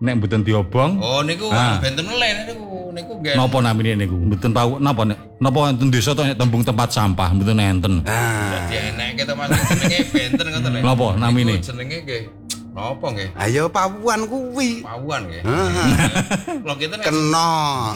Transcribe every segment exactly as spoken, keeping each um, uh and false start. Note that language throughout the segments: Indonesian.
nek mboten diobong. Oh niku ah. benten meleh niku niku nggih. Napa namine niku? Mboten tahu napa nek napa enten desa to nek tembung tempat sampah mboten enten. Ah. Dadi enek kita Mas jenenge benten ngoten lho. Napa namine? Jenenge nggih napa nggih? Ayo pawuan kuwi. Pawuan nggih. Lho kita kena.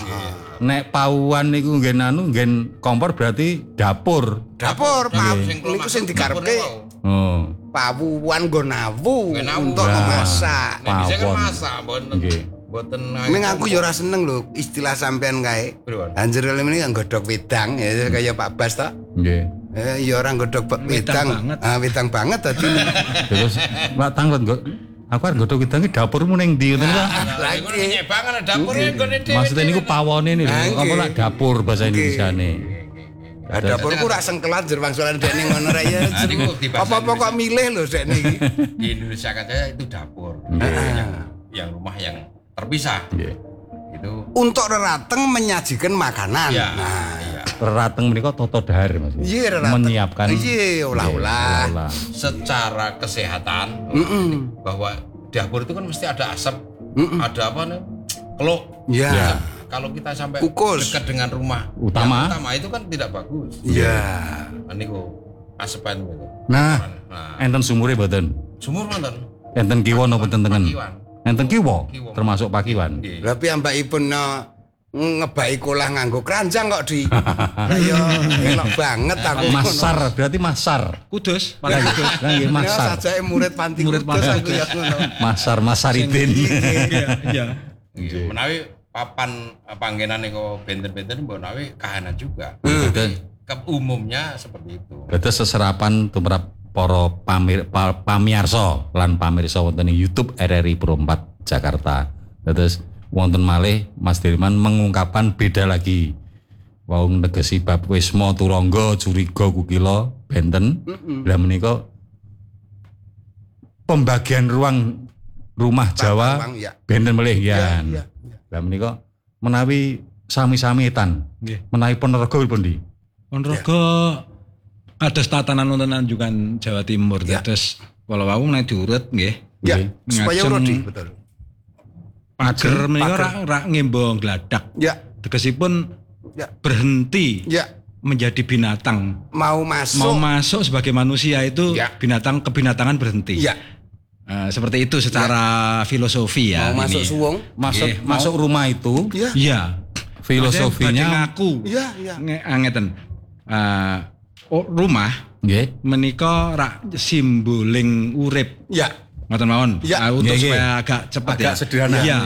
Nek pawuan niku nggen anu nggen kompor berarti dapur. Dapur, niku sing dikarepke. Oh. Pawuan nggo nawu untuk memasak. Nek bisa kan masak mboten. Nggih. Mboten. Ning aku ya ora seneng lho istilah sampean kae. Anjir ini kan godhog wedang ya kaya Pak Bas ta. Nggih. Eh ya ora godhog wedang. Ah wedang banget tadi. Terus Pak Tanglet kok aku kan godhog wedang iki dapurmu ning ndi ngoten kok. Lah iku nyek banget dapur nggone dhewe. Maksudnya niku pawone niku. Apa lak dapur bahasa Indonesiane. Ada dapurku rak sengkelat jer wangsulan dekne ngono ra ya. Apa-apa kok milih lho dekne iki. Di Indonesia katanya itu dapur. Yang, yang rumah yang terpisah. Itu untuk rerateng menyajikan makanan. Ya, nah, iya. Rerateng menika toto dahar Mas. Iya, menyiapkan. Iya, olah-olah. Secara kesehatan mm -mm. bahwa dapur itu kan mesti ada asap, mm -mm. ada apa nih? Keluk. Iya. Ya. Kalau kita sampai Kukus. dekat dengan rumah utama, yang utama itu kan tidak bagus. Iya. Niku asepan gitu. Nah, nah, enten sumure mboten? Sumur wonten. Enten kiwa napa enten tengen? Enten kiwa, kiwa, termasuk pakiwan. Lah piyambakipun no, ngebaki kolah nganggo keranjang kok di. Ayo, elok banget aku. Masar, berarti masar. Kudus, paling kudus. Lah nggih masar. Sajake murid panti murid Kudus aku ya ngono. Masar, Masaridin. Iya. Iya. Menawi papan panggenan niku benten-benten mbok nawi kahanan juga. Betul. Umumnya seperti itu. Betul seserapan tumrap para pamir pa, pamiarsa lan pamirsa wonten ing YouTube R R I Pro empat Jakarta. Terus wonten malih Mas Dirman mengungkapkan beda lagi. Wau negesi bab wisma turangga curiga kukila benten. Lah menika pembagian ruang rumah Jawa ruang, ya. Benten melih ya. ya, ya. Lah menika menawi sami-sami etan. Nggih. Menawi Ponorogo pripun ndi? Ponorogo kados tatanan wonten anjungan Jawa Timur. Ya. Dados kala wau menawi diurut nggih. Ya, supaya urut betul. Pager menika ora ora ngembong gladak. Ya. Tegesipun ya. berhenti. Ya. Menjadi binatang. Mau masuk. Mau masuk sebagai manusia itu ya. Binatang kebinatangan berhenti. Ya. Uh, seperti itu secara ya. Filosofi ya. Mau masuk suwung, masuk yeah. masuk rumah itu. Iya. Ya. Filosofinya ngaku. Iya, iya. Ngeten. Uh, rumah nggih yeah. menika rak simboling urip. Iya. Ngoten mawon. Ya. Uh, untuk yeah, supaya yeah. agak cepat agak ya. sederhana. Ya.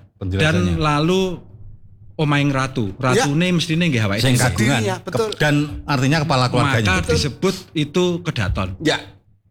Dan lalu omahing ratu. Ratune ya. Mestine nggih awake sing kagungan. Ya, dan artinya kepala keluarganya. Maka betul. Disebut itu kedaton. Ya.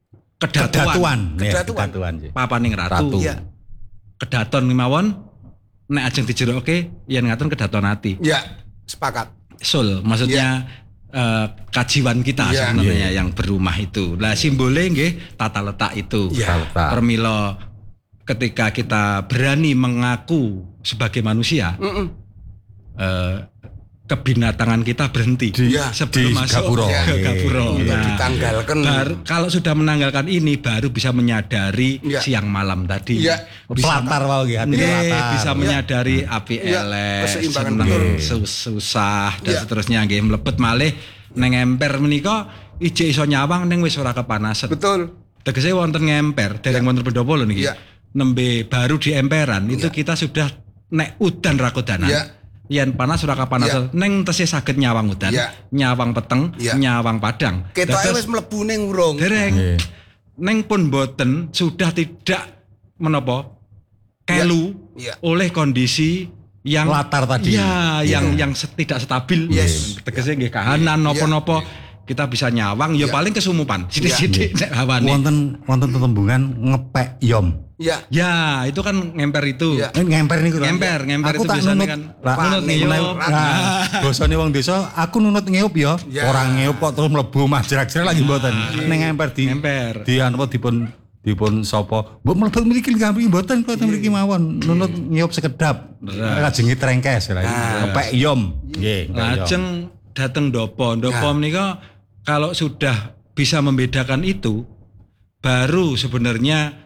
Kedatuan, kedatuan, ya, kedatuan. Papaning ratu. ratu. Ya. Kedaton mawon nek ajeng dijerokke yen ngaten kedaton ati. Ya, sepakat. Sul, maksudnya ya. uh, kajiwan kita ya. Sebenarnya ya. Yang berumah itu. Lah simbole nggih tata letak itu. Ya. Permilo ketika kita berani mengaku sebagai manusia, mm -mm. Uh, kebinatangan kita berhenti di, sebelum di masuk Gapuro. ke Gapuro. Ya, nah, ditanggalkan. Baru, kalau sudah menanggalkan ini baru bisa menyadari ya. Siang malam tadi. Ya. Bisa pelatar wae hati pelatar. Bisa menyadari ya. Api ya. elek, seneng, susah dan ya. Seterusnya nggih mlebet malih neng emper menika ije iso nyawang ning wis ora kepanasan. Betul. Tegese wonten ngemper dereng wonten ya. Pendopo lho niki. Ya. Nembe baru di emperan ya. Itu kita sudah nek udan rakodanan. Ya. Yen panas ora kapanasan, ya. Neng tesih saged nyawang udan, ya. Nyawang peteng, ya. Nyawang padang. Ketoke wis mlebu ning urung. Dereng. Yeah. Neng pun boten sudah tidak menapa kelu ya. Ya. Oleh kondisi yang latar tadi. Ya, ya. yang yang tidak stabil. Yes. Tegese nggih kahanan napa-napa. Kita bisa nyawang ya, ya. Paling kesumupan. Sithik-sithik nek hawane. Wonten wonten tetembungan ngepek yom. Ya. Ya, itu kan ngemper itu. Ya. Ngemper niku. Ngemper, ngemper aku itu biasanya kan nunut ngeyup. Nah, bosone wong desa, aku nunut ngeyup ya. Ya. Orang ngeyup kok terus mlebu mah jerak-jerak lagi mboten. Ning ngemper di ngemper. Di apa dipun dipun sapa? Mbok mlebet mriki ngamri mboten kok mriki mawon. Nunut ngeyup sekedap. Lajengi trengkes lah. Ngepek yom. Nggih. Lajeng dateng ndopo. Ndopo menika kalau sudah bisa membedakan itu baru sebenarnya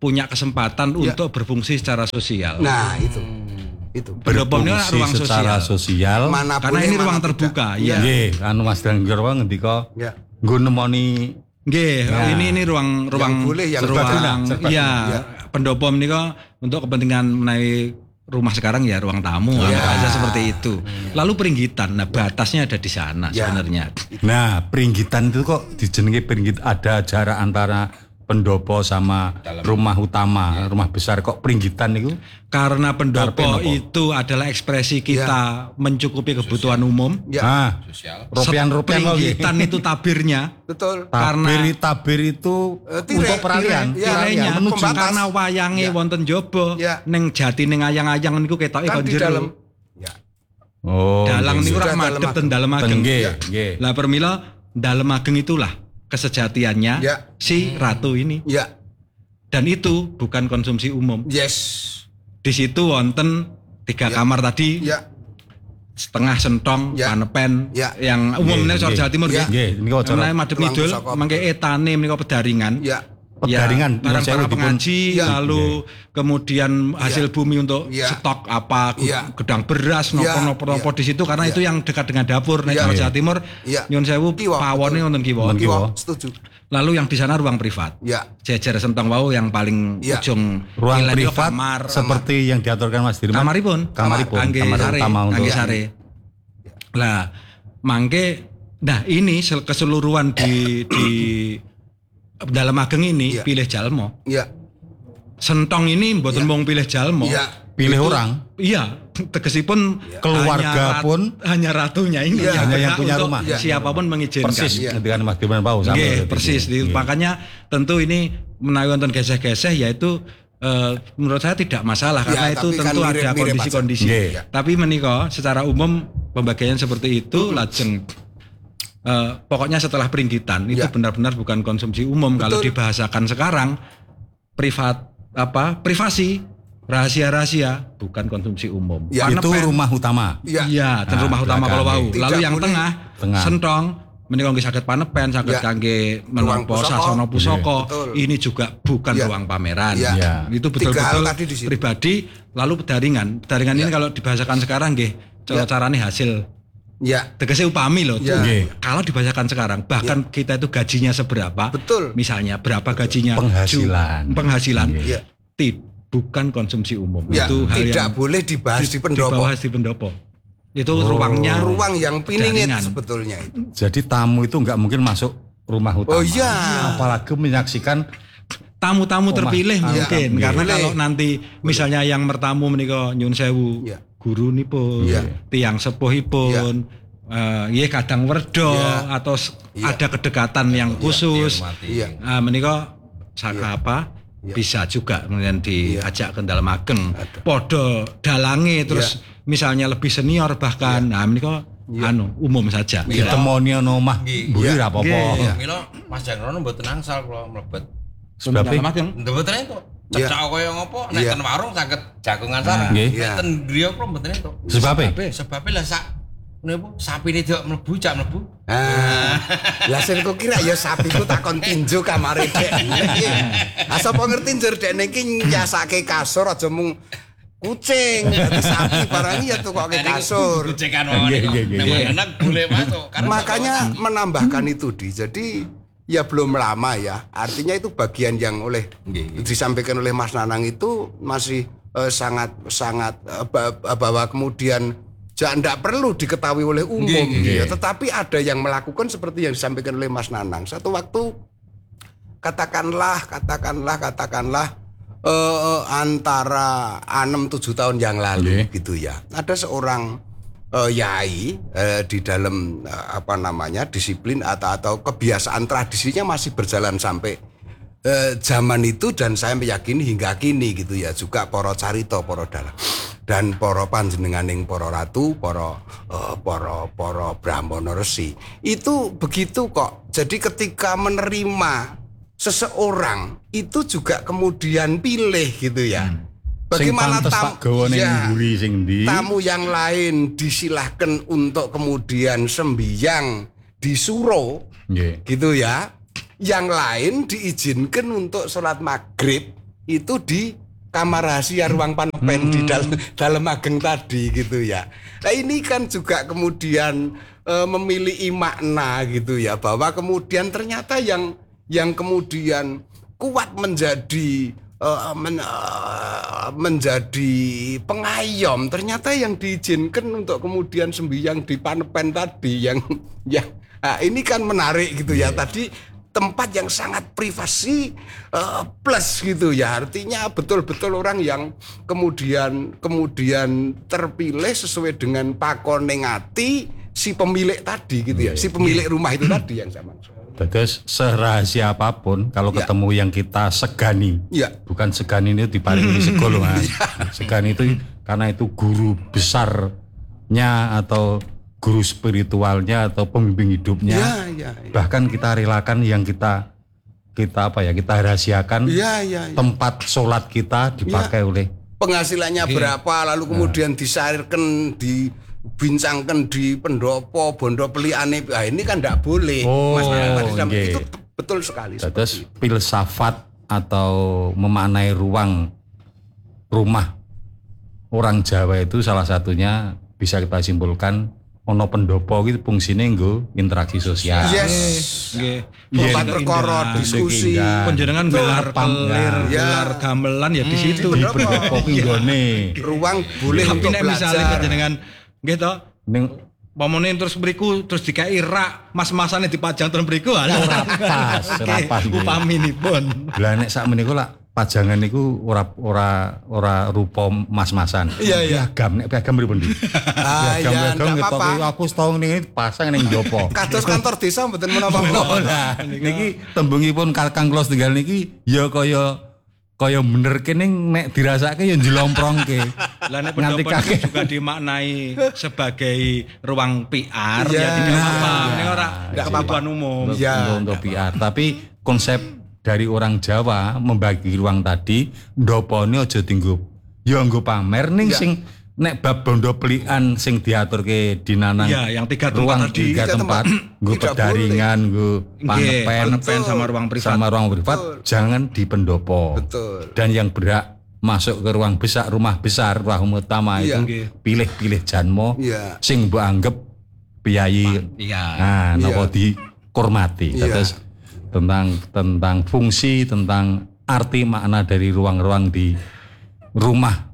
punya kesempatan Ya. untuk berfungsi secara sosial. Nah, itu. Itu. Pendopo ini Berfungsi ruang secara sosial. sosial. Manapun Karena ini yang ruang mana terbuka, tidak. ya. Nggih, anu Mas Dangger ngendika Ya. nggo nemoni Nggih, Ya. ini ini ruang ruang boleh, yang ruang serbaguna, serbaguna. ya, Ya. pendopo menika untuk kepentingan menawi rumah sekarang ya ruang tamu, Ya. anggap aja seperti itu. Lalu peringgitan, nah batasnya ada di sana Ya. sebenarnya. Nah, peringgitan itu kok dijenengi peringgit ada jarak antara pendopo sama Dalam. rumah utama, rumah besar kok peringgitan itu? Karena pendopo Karpen apa? itu adalah ekspresi kita mencukupi kebutuhan umum. Ya. Ah, Sosial. rupian-rupian kok nggih. Peringgitan itu tabirnya. Betul. Tabir, karena- tabir itu Eh, tirai, untuk peralihan, tirai, ya, Tirainya ya, menuju pembatas. karena wayange Ya. wonten jaba Ya. ning jati ning ayang-ayang niku ketoke Kan kon di dalam. jero. Ya. Oh, Dalang nggih, niku Sudah ora dalam madhep ten ageng. dalem ageng. Nggih, Ya. nggih. Lah permila dalem ageng itulah kesejatiannya Ya. si ratu ini. Ya. Dan itu bukan konsumsi umum. Yes. Di situ wonten tiga Ya. kamar tadi, Ya. setengah sentong, Ya. panepen, Ya. yang umumnya Nggih, Jawa nggih. Timur Ya. nggih. Nggih, niku cara Karena madhep Ruang ngidul, pusaka. mangke etane menika pedaringan. Ya. pedaringan Ya, barang-barang Nuwun Sewu dipun- pengaji, Ya. lalu kemudian hasil bumi untuk Ya. stok apa, gu- Ya. gedang beras, Ya. nopo-nopo Ya. di situ karena Ya. itu yang dekat dengan dapur. Nek Ya. kalau Jawa Timur, Ya. Nyuwun Sewu, Kiwa, pawone betul. wonten kiwa. Wonten kiwa. Kiwa, setuju. Lalu yang di sana ruang privat. Ya. Jejer sentong wau yang paling Ya. ujung ruang nilai itu privat kamar, seperti yang diaturkan Mas Dirman. kamaripun, Kamaripun, kangge kamar sare, utama untuk kangge sare. Lah, mangke nah ini sel- keseluruhan di di dalam ageng ini Ya. pilih jalmo. Ya. Sentong ini mboten Ya. mung pilih jalmo. Ya. pilih orang, Iya, tegesipun Keluarga hanya rat- pun- hanya ratunya ini Iya, hanya yang berhak punya untuk rumah. Iya. siapapun mengizinkan. persis Ya. dengan Mas Dirman Pau sama Nggih, berarti. persis. Di- Nggih. Makanya tentu ini menawi wonten geseh-geseh yaitu eh, menurut saya tidak masalah karena Ya, itu tapi kan tentu ada mirip-mirip kondisi-kondisi. aja. Nggih. Tapi menika secara umum pembagian seperti itu lajeng eh, pokoknya setelah peringgitan itu Ya. benar-benar bukan konsumsi umum. Kalau Betul. dibahasakan sekarang privat apa privasi rahasia-rahasia bukan konsumsi umum. Ya, itu Panepen, rumah utama. Ya. iya, dan Nah, rumah utama belakang. kalau wau. Tidak Lalu yang boleh. tengah, Tengah. sentong menika nggih saged panepen, saged Ya. kangge menapa pusaka. sasana pusaka. Betul. Ini juga bukan Ya. ruang pameran. Ya. Ya. Itu Tiga hal betul-betul tadi di situ. pribadi. Lalu pedaringan. Pedaringan ini Ya. kalau dibahasakan sekarang nggih cara Ya. carane hasil. Ya. Tegese upami loh. Ya. Nggih. Kalau dibahasakan sekarang, bahkan kita itu gajinya seberapa? Betul. Misalnya berapa gajinya? Penghasilan. Ju- penghasilan. Ya. Ti- bukan konsumsi umum. Ya. Itu hal Tidak yang boleh dibahas di pendopo. dibahas di pendopo. Itu ruangnya Ruang yang piningit Pedaringan. sebetulnya itu. Jadi tamu itu nggak mungkin masuk rumah utama. Oh, iya. Apalagi menyaksikan tamu-tamu Omah. terpilih Ah, mungkin iya. karena Boleh. kalau nanti misalnya yang mertamu menika nyun sewu Iya. guru nipun Iya. tiang sepuhipun eh iya kadang werdo Iya. atau s- Iya. ada kedekatan yang khusus Dihormati. Iya. eh, menika saka apa Iya. bisa juga kemudian diajak ke dalam ageng Ada. podo dalange terus misalnya lebih senior bahkan nah menika anu umum saja ditemoni ono omah Nggih. mburi Iya. ra apa-apa. Nggih. Milo Mas Jangrono mboten angsal kula mlebet. Sebab dalam ageng Mboten itu. Iya. Cecak kaya ngopo nek Iya. ten warung saged jagongan sareng. Nggih. Nek ten griya kula mboten itu. Sebab e? Sebab lah sak niku sapine dok mlebu jak mlebu. Ah, lah sing kok kira ya sapiku takon tinju kamare dek. Ah sapa ngerti njur dekne iki nyasake kasur aja mung kucing, dadi sapi barang ya tukoke kasur. Gocekan Nggih, wae. nggih, nggih. Nek enak boleh masuk. Karena Makanya menambahkan itu di. Jadi ya belum lama ya. Artinya itu bagian yang oleh Nggih, nggih. disampaikan oleh Mas Nanang itu masih eh, sangat sangat eh, ba- bahwa kemudian tidak perlu diketahui oleh umum, Nggih, gitu ya. nggih. Tetapi ada yang melakukan seperti yang disampaikan oleh Mas Nanang. Satu waktu katakanlah, katakanlah, katakanlah eh, antara enam tujuh tahun yang lalu, Nggih. gitu ya. Ada seorang eh, yai eh, di dalam eh, apa namanya disiplin atau atau kebiasaan tradisinya masih berjalan sampai eh, zaman itu dan saya meyakini hingga kini gitu ya juga para carita, para dalang dan para panjenenganing para ratu, para eh, para para brahmana resi itu begitu kok. Jadi ketika menerima seseorang itu juga kemudian pilih gitu ya. Bagaimana sing pantes tam- tak gawane ya, mburi sing ndi? tamu yang lain disilahkan untuk kemudian sembihyang di suro Nggih. gitu ya. Yang lain diizinkan untuk sholat maghrib itu di kamar rahasia ruang panepen hmm. di dalam dalam ageng tadi gitu ya. Nah ini kan juga kemudian e, memiliki makna gitu ya, bahwa kemudian ternyata yang yang kemudian kuat menjadi Uh, men, uh, menjadi pengayom ternyata yang diizinkan untuk kemudian sembahyang di panepen tadi yang yang nah, ini kan menarik gitu ya. Tadi tempat yang sangat privasi uh, plus gitu ya, artinya betul-betul orang yang kemudian kemudian terpilih sesuai dengan pakoning ati si pemilik tadi gitu ya, si pemilik rumah itu tadi yang saya maksud. Terus serahasia apapun kalau ya. ketemu yang kita segani, ya. bukan segani ini diparingi sego loh Mas. Segani itu karena itu guru besarnya atau guru spiritualnya atau pembimbing hidupnya. Ya, ya, ya. Bahkan kita relakan yang kita kita apa ya kita rahasiakan ya, ya, ya. tempat sholat kita dipakai ya. oleh penghasilannya okay. berapa, lalu kemudian nah. disairkan di bincangkan di pendopo bondo peliane, nah, ini kan tidak boleh. Oh, Mas okay. Itu betul sekali. Terus filsafat atau memaknai ruang rumah orang Jawa itu salah satunya bisa kita simpulkan ono pendopo gitu fungsine nggo interaksi sosial. Yes. Nggih. Tempat perkara diskusi, panjenengan gelar kelir, gelar gamelan ya di situ. Di pendopo nggone. Ruang boleh untuk belajar. Misalnya panjenengan gitu ning pamane terus mriku terus dikai rak mas-masane dipajang terus mriku ora pas ora pas upaminipun. Lah nek sak meniku lak pajangan niku ora ora ora rupa mas-masan. Iya iya. Piagam nek piagam pripun iki? Ah iya ndak apa-apa. Aku setahun ini pasang ning jopo. Kados kantor desa mboten menapa-menapa. Lah niki tembungipun Kakang kula setunggal niki ya kaya kaya bener kene nek dirasake ya njlomprongke. Lah nek pendopo juga dimaknai sebagai ruang P R ya, ya tidak apa-apa. Ini ora enggak kebutuhan umum. Ya untuk P R, tapi konsep dari orang Jawa membagi ruang tadi ndopone aja dienggo ya nggo pamer ning ya. Sing nek bab bondo pelikan sing diaturke dinanang ya, yang tiga ruang tempat tadi, tiga tempat nggo pedaringan, nggo panepen sama ruang privat sama ruang privat betul. Jangan di pendopo. Betul. Dan yang berhak masuk ke ruang besar, rumah besar, ruang utama ya. Itu pilih-pilih janmo ya. Sing mbok anggap piyayi. Iya. Nah, napa ya. dihormati. Ya. Terus tentang tentang fungsi, tentang arti makna dari ruang-ruang di rumah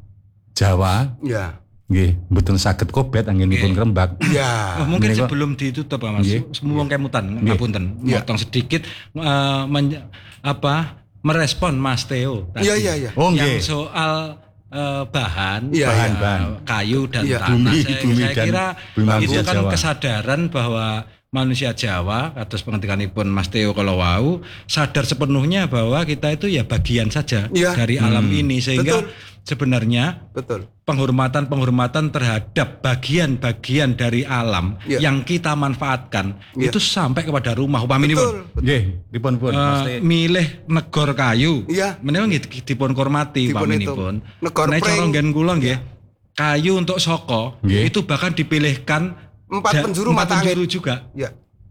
Jawa, ya, nggih, mboten saged kobet anggenipun Rembag. Ya, oh, mungkin Meniko, sebelum ditutup Mas, semua kemutan, ngapunten, ya. Motong sedikit, uh, men, apa, merespon Mas Theo tadi, ya, ya, ya. Oh, yang soal uh, bahan, ya, bahan, ya. bahan, kayu dan ya. tanah. Bumi, saya, bumi saya dan kira bumi itu kan Jawa. Kesadaran bahwa manusia Jawa atas pengertianipun Mas Theo kalau wau sadar sepenuhnya bahwa kita itu ya bagian saja ya. dari alam hmm. ini sehingga betul. Sebenarnya betul. penghormatan-penghormatan terhadap bagian-bagian dari alam ya. yang kita manfaatkan ya. itu sampai kepada rumah upaminipun. Nggih, dipun-pun uh, milih negor kayu. Iya. Menika nggih dipun hormati upaminipun. Negor nek cara nggen kula nggih, ya. kayu untuk soko ya. itu bahkan dipilihkan empat penjuru empat mata penjuru angin juga. Ya.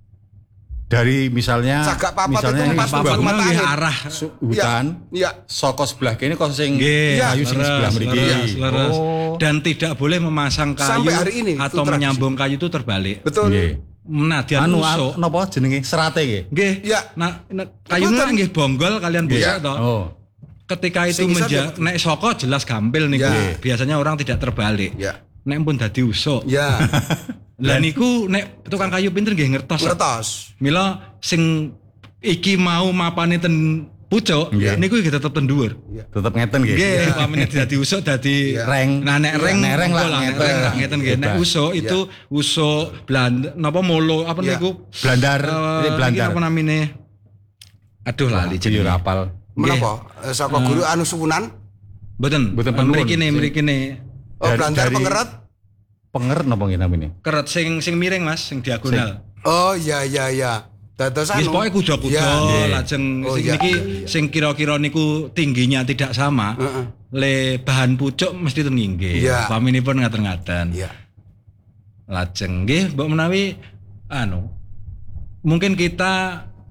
Dari misalnya Cagak papat misalnya itu empat penjuru mata angin arah hutan ya. Soko sebelah kene kok sing ya. kayu sing sebelah mriki oh. Dan tidak boleh memasang kayu sampai hari ini atau menyambung kayu itu terbalik. Betul. Nggih. Menadian anu usuk napa jenenge serate nggih. Nggih. Ya. Nah, kayune nggih bonggol kalian bisa toh. Oh. Ketika itu menja nek soko jelas gampil niku. Ya. Biasanya orang tidak terbalik. Ya. Nek pun dadi usuk. Ya. Lah niku nek tukang kayu pinter nggih ngertos. Ngertos. Mila sing iki mau mapane ten pucuk yeah. niku nggih tetep ten dhuwur. Yeah. Tetep ngeten nggih. Nggih, pamane dadi usuk dadi yeah. reng. Nah nek reng nek reng lah ngeten ngeten nggih. Nek usuk itu usuk bland napa molo apa yeah. niku? Blandar, uh, blandar. Apa namine? Aduh lali jenenge rapal. Menapa? Saka guru anu suwunan? Mboten. Mboten penuhun. Mrikine mrikine. Oh, blandar pengeret. Penger napa nggih namine? Keret sing sing miring Mas, sing diagonal. Oh iya iya iya. Dados anu. Wis pokoke kuda-kuda ya. lajeng oh, sing ya, niki ya, ya. sing kira-kira niku tingginya tidak sama. Uh-uh. Le bahan pucuk mesti ten nggih. Ya. Paminipun ngaten-ngaten. Iya. Lajeng nggih mbok menawi anu mungkin kita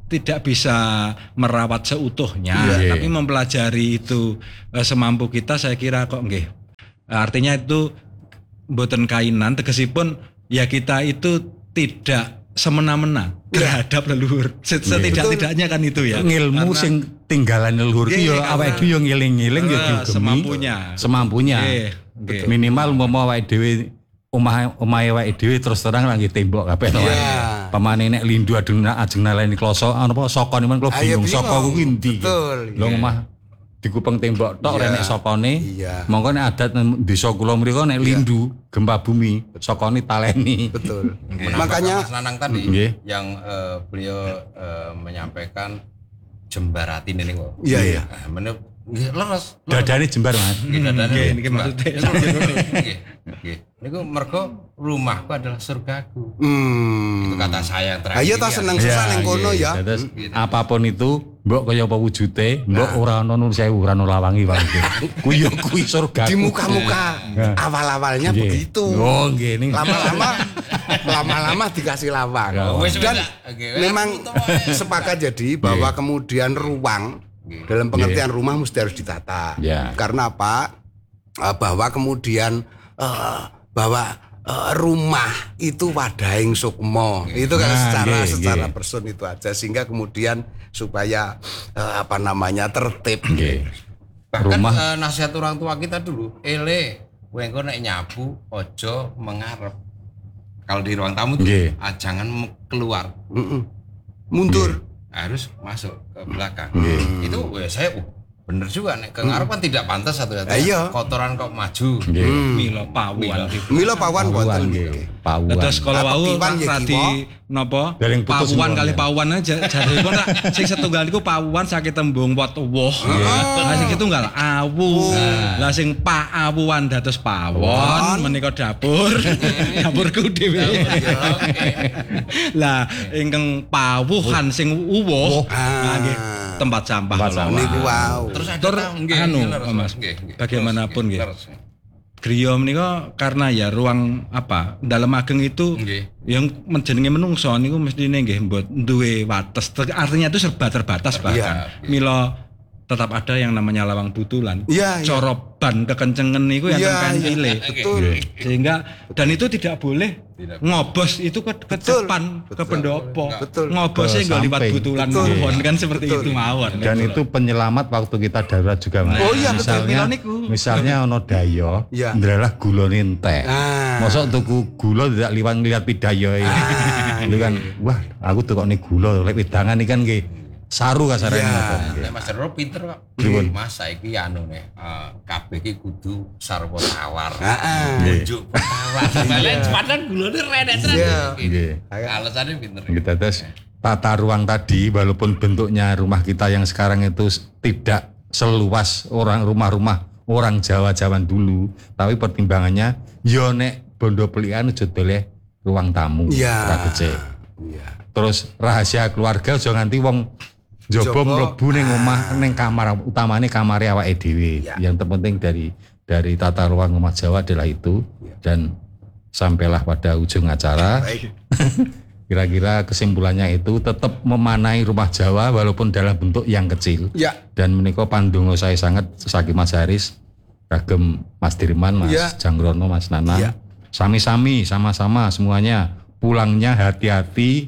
tidak bisa merawat seutuhnya, yeah. tapi mempelajari itu uh, semampu kita, saya kira kok nggih. Artinya itu mboten kainan, tegesipun ya kita itu tidak semena-mena terhadap leluhur. Setidak-tidaknya kan itu ya. Ilmu Karena, sing tinggalan leluhur ki ya awake dhewe yo ngiling-ngiling yo uh, semampunya. Semampunya. Okay. Okay. Minimal umpama awake dhewe omah omahe awake dhewe terus terang lagi tembok kabeh to. Iya. Pamane nek lindu ajeng ajeng naleni kloso apa saka nimen kok Ayo, bingung saka bingung. kuwi endi. Betul, Lho iya. omah dikupeng tembok tok Iya. nek sokone. Iya. Monggo nek adat nang desa kula mriku nek lindu gempa bumi sokone taleni. Betul. Menambahkan Makanya Mas Nanang tadi Nggih. yang eh, beliau eh, menyampaikan jembaratin ini kok. Iya, iya. Nah, menurut nggih leres. leres. Dadane jembar Mas. Nggih, dadane. Nggih, niki maksudnya. Nggih. Nggih. Niku mergo rumahku adalah surgaku. hmm. Itu kata saya yang terakhir. Ayo ta ini seneng adalah- susah ning kono nggih. ya. Terus Gitu. apapun itu, mbok kaya apa wujude, mbok ora ono nur sewu, ora ono lawangi wae. Kuwi yo kuwi surga. Di muka-muka Nah. awal-awalnya Nggih. begitu. Oh, nggih ning. Lama-lama lama-lama dikasih lawang. Oh, wis, wis, Dan Oke, memang aku tahu aja. sepakat jadi bahwa kemudian ruang dalam pengertian rumah mesti harus ditata. Ya. Karena apa? Eh, Bahwa kemudian eh, bahwa eh, rumah itu wadahing sukma. Itu kan Nah, secara nggih, secara nggih. person itu aja sehingga kemudian supaya eh, apa namanya tertib. Nggih. Bahkan Rumah. eh, nasihat orang tua kita dulu, ele, kowe engko nek nyabu ojo mengarep. Kalau di ruang tamu tuh, Nggih. ah, jangan m- keluar, Mm-mm. Mundur. harus masuk ke belakang. Itu ya saya uh, bener juga nek ke ngarep kan tidak pantas satu satu. Iya. Kotoran kok maju. Nggih. Milo pawuan gitu. Mila pawan Pawuan wonten. nggih. Pawuan. Terus kalau Apa wau kiwan ya radi napa? Dereng putus Pawuan semua, kali ya. pawuan aja jaripun rak sing setunggal niku pawuan sakit tembung wat woh. Lah sing setunggal awu. Lah sing pak awuan dados pawon menika dapur. Dapurku dhewe. Lah ingkang pawuhan sing uwuh nah nggih tempat sampah Tempat kula. sampah. Niku wow. Terus ada Tur tamu, nggih, anu, nggih, leres, Mas, nggih, nggih. bagaimanapun, Terus, nggih. leres. Griya menika karena ya ruang apa dalam ageng itu Nggih. yang menjenenge menungso niku mestine nggih mbot duwe wates. Ter- Artinya itu serba terbatas bahkan. Iya. Mila tetap ada yang namanya lawang butulan. Iya, iya. Coro ban kekencengan niku yang Iya, terpencile. iya. Betul. Sehingga dan itu tidak boleh Tidak. ngobos itu ke, ke Betul. depan ke Betul. pendopo. Betul. Ngobosnya Ke enggak liwat samping. butulan Betul. mawon kan seperti Betul. itu mawon. Dan itu penyelamat waktu kita darurat juga Mas. Oh iya, betul. misalnya, Mila niku. misalnya ono dayo, Iya. ndalah gulane entek. Ah. Mosok tuku gula tidak liwat lihat pidayo ya. Ah, Itu kan, wah aku tuh kok nih gula, lek wedangan ini kan nggih saru kasarane. Iya. ngoten. Nek Mas Roro pinter kok. Pripun? Mas saiki anu nih, eh, kabeh iki kudu sarwa tawar. Ah, Bujuk tawar. Balen padahal gulane renek tenan. Iya. Nggih. Alasannya pinter. Gitu terus tata ruang tadi walaupun bentuknya rumah kita yang sekarang itu s- tidak seluas orang rumah-rumah orang Jawa zaman dulu, tapi pertimbangannya yo nek bondo pelikan aja doleh ruang tamu. Iya. ora becik. Iya. Terus rahasia keluarga aja nganti wong njaba Njaba. mlebu ning omah ning kamar utamane kamare awake dhewe. Iya. Yang terpenting dari dari tata ruang rumah Jawa adalah itu dan sampailah pada ujung acara. Baik. Kira-kira kesimpulannya itu tetap memanai rumah Jawa walaupun dalam bentuk yang kecil. Ya. Dan menika pandonga saya sangat sesaki Mas Haris, kagem Mas Dirman, Mas Ya. Janggrono, Mas Nanang. Ya. Sami-sami, sama-sama semuanya. Pulangnya hati-hati.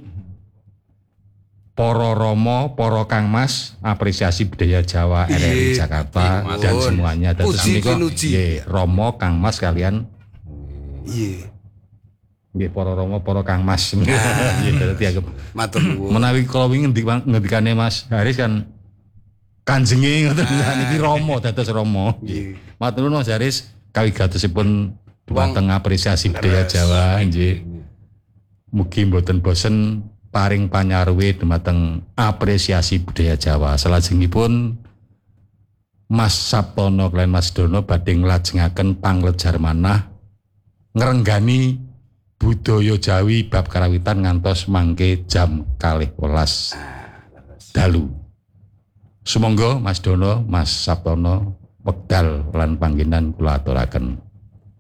Poro Romo, Poro Kang Mas, apresiasi budaya Jawa R R I Iya. Jakarta Iya, dan Mas. semuanya. Dan Puji menika, pinuji. nggih, Romo, Kang Mas kalian Iya. nggih Poro Romo, Poro Kang Mas. Nggih, dadi aku Matur nuwun. menawi kalau ingin ngendikane Mas Haris kan kanjenge ngoten niki Romo dados Romo. Nggih. Matur nuwun Mas Haris kawigatosipun dumateng apresiasi budaya leres. Jawa nggih. Mugi mboten bosen paring panyarwe dumateng apresiasi budaya Jawa. Salajengipun Mas Saptono lan Mas Dono badhe nglajengaken panglejar manah ngrenggani budaya Jawi bab karawitan ngantos mangke jam kalih welas dalu. Sumangga Mas Dono, Mas Saptono wekdal lan panggenan kula aturaken.